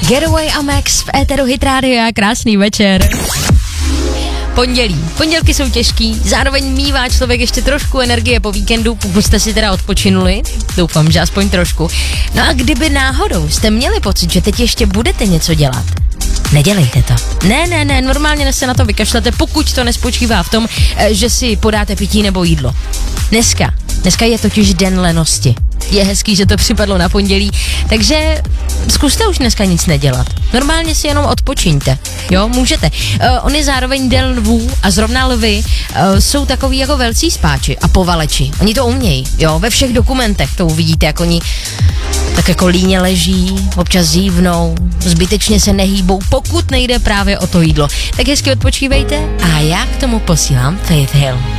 Getaway a Max v éteru Hit Radio, krásný večer. Pondělky jsou těžký, zároveň mívá člověk ještě trošku energie po víkendu, pokud jste si teda odpočinuli, doufám, že aspoň trošku. No a kdyby náhodou jste měli pocit, že teď ještě budete něco dělat, nedělejte to. Ne, normálně se na to vykašlete, pokud to nespočívá v tom, že si podáte pití nebo jídlo. Dneska je totiž den lenosti. Je hezký, že to připadlo na pondělí, takže zkuste už dneska nic nedělat. Normálně si jenom odpočiňte, jo, můžete. On je zároveň den lvů a zrovna lvy jsou takový jako velcí spáči a povaleči. Oni to umějí, jo, ve všech dokumentech to uvidíte, jak oni tak jako líně leží, občas zívnou, zbytečně se nehýbou, pokud nejde právě o to jídlo. Tak hezky odpočívejte a já k tomu posílám Faith Hill.